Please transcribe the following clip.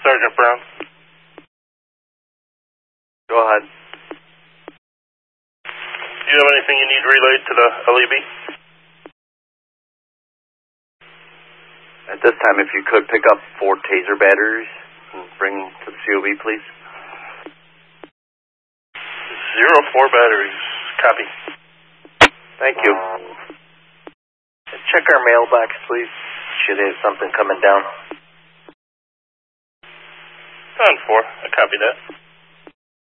Sergeant Brown. Go ahead. Do you have anything you need relayed to the LEB? At this time, if you could pick up 4 taser batteries and bring to the COB, please. 04 batteries. Copy. Thank you. Check our mailbox, please. Should have something coming down. On 4. I copy that.